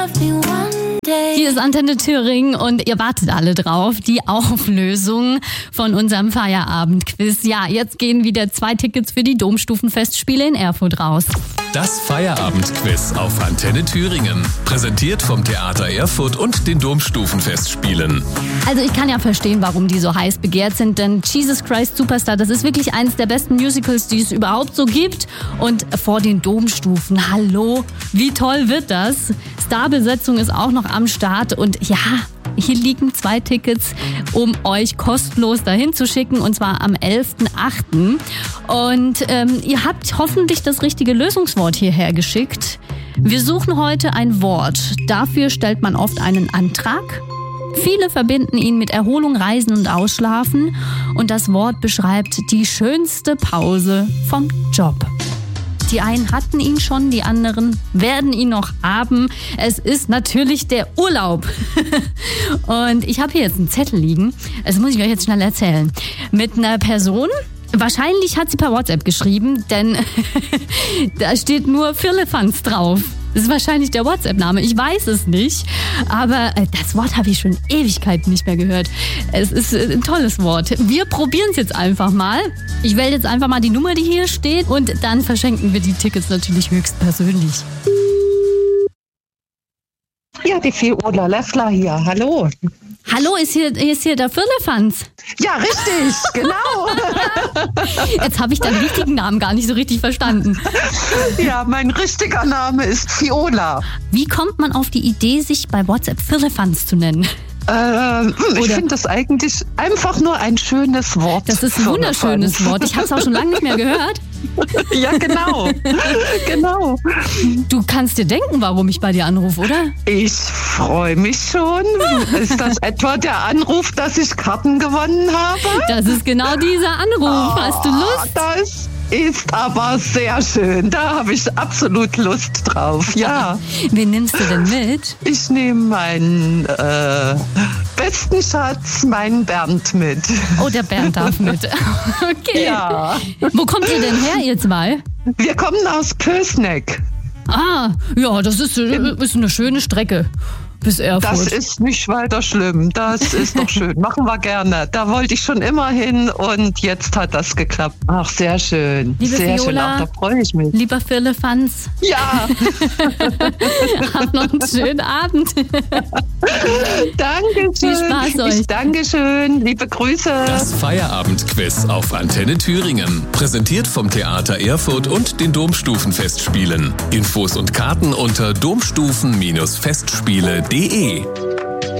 Hier ist Antenne Thüringen und ihr wartet alle drauf. Die Auflösung von unserem Feierabendquiz. Ja, jetzt gehen wieder 2 Tickets für die Domstufenfestspiele in Erfurt raus. Das Feierabendquiz auf Antenne Thüringen. Präsentiert vom Theater Erfurt und den Domstufenfestspielen. Also ich kann ja verstehen, warum die so heiß begehrt sind, denn Jesus Christ Superstar, das ist wirklich eines der besten Musicals, die es überhaupt so gibt. Und vor den Domstufen, hallo, wie toll wird das? Starbesetzung ist auch noch am Start und ja, hier liegen 2 Tickets, um euch kostenlos dahin zu schicken, und zwar am 11.8. Und ihr habt hoffentlich das richtige Lösungswort hierher geschickt. Wir suchen heute ein Wort. Dafür stellt man oft einen Antrag. Viele verbinden ihn mit Erholung, Reisen und Ausschlafen. Und das Wort beschreibt die schönste Pause vom Job. Die einen hatten ihn schon, die anderen werden ihn noch haben. Es ist natürlich der Urlaub. Und ich habe hier jetzt einen Zettel liegen. Das muss ich euch jetzt schnell erzählen. Mit einer Person. Wahrscheinlich hat sie per WhatsApp geschrieben, denn da steht nur Firlefanz drauf. Das ist wahrscheinlich der WhatsApp-Name, ich weiß es nicht. Aber das Wort habe ich schon Ewigkeiten nicht mehr gehört. Es ist ein tolles Wort. Wir probieren es jetzt einfach mal. Ich wähle jetzt einfach mal die Nummer, die hier steht. Und dann verschenken wir die Tickets natürlich höchstpersönlich. Ja, die Viola Leffler hier. Hallo. Hallo, ist hier der Firlefanz? Ja, richtig, genau. Jetzt habe ich deinen richtigen Namen gar nicht so richtig verstanden. Ja, mein richtiger Name ist Viola. Wie kommt man auf die Idee, sich bei WhatsApp Firlefanz zu nennen? Ich finde das eigentlich einfach nur ein schönes Wort. Das ist ein wunderschönes Wort. Ich habe es auch schon lange nicht mehr gehört. Ja, genau. Genau. Du kannst dir denken, warum ich bei dir anrufe, oder? Ich freue mich schon. Ist das etwa der Anruf, dass ich Karten gewonnen habe? Das ist genau dieser Anruf. Hast du Lust? Das ist aber sehr schön. Da habe ich absolut Lust drauf, ja. Wen nimmst du denn mit? Ich nehme meinen besten Schatz, meinen Bernd, mit. Oh, der Bernd darf mit. Okay. Ja. Wo kommt ihr denn her, ihr zwei? Wir kommen aus Pößneck. Ah, ja, das ist eine schöne Strecke bis Erfurt. Das ist nicht weiter schlimm. Das ist doch schön. Machen wir gerne. Da wollte ich schon immer hin und jetzt hat das geklappt. Ach, sehr schön. Liebe sehr Viola, schön. Auch da freue ich mich. Lieber Firlefanz. Ja. Habt noch einen schönen Abend. Dankeschön. Viel Spaß euch. Dankeschön. Liebe Grüße. Das Feierabendquiz auf Antenne Thüringen. Präsentiert vom Theater Erfurt und den Domstufenfestspielen. Infos und Karten unter domstufen-festspiele.de